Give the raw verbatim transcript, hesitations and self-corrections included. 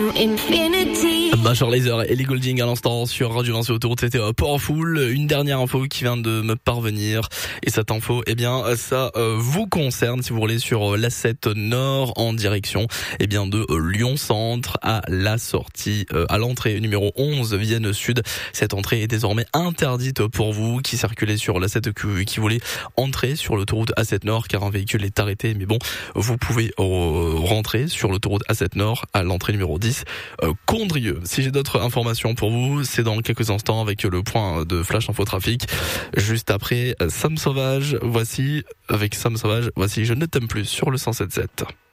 Major Lazer et Ellie Goulding à l'instant sur Radio Vinci Autoroute, c'était euh, Powerful. Une dernière info qui vient de me parvenir, et cette info, eh bien, ça euh, vous concerne si vous roulez sur euh, l'A sept Nord en direction, eh bien, de euh, Lyon Centre à la sortie, euh, à l'entrée numéro onze Vienne Sud. Cette entrée est désormais interdite pour vous qui circulez sur l'A sept, qui, qui voulez entrer sur l'autoroute A sept Nord, car un véhicule est arrêté. Mais bon, vous pouvez euh, rentrer sur l'autoroute A sept Nord à l'entrée numéro dix, euh, Condrieu. Si j'ai d'autres informations pour vous, c'est dans quelques instants avec le point de Flash Info Trafic. Juste après Sam Sauvage, voici, avec Sam Sauvage, voici Je ne t'aime plus sur le cent sept sept.